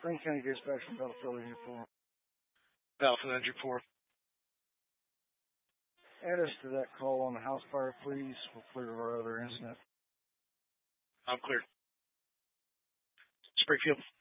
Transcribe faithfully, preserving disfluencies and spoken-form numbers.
Spring County Dispatch from Battlefield Engine four. Battlefield Engine four. Add us to that call on the house fire, please. We'll clear our other incident. I'm clear. Springfield.